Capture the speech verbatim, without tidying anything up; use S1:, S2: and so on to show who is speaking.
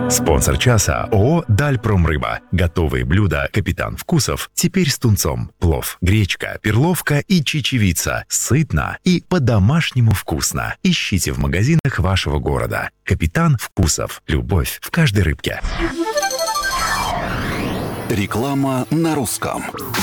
S1: Спонсор часа ООО «Дальпромрыба». Готовые блюда «Капитан Вкусов» теперь с тунцом. Плов, гречка, перловка и чечевица. Сытно и по-домашнему вкусно. Ищите в магазинах вашего города. «Капитан Вкусов». Любовь в каждой рыбке.
S2: Реклама на русском.